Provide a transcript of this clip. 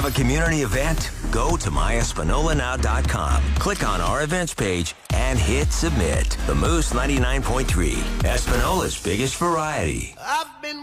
Have a community event? Go to myespinolanow.com. Click on our events page and hit submit. The Moose 99.3, Espinola's biggest variety. I've been